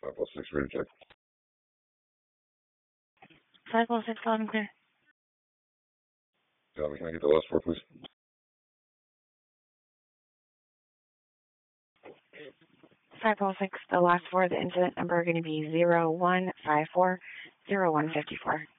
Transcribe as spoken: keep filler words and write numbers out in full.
five oh six, ready to check. five oh six, loud and clear. Copy, can I get the last four, please? five oh six, the last four of the incident number are going to be zero one five four, zero one five four.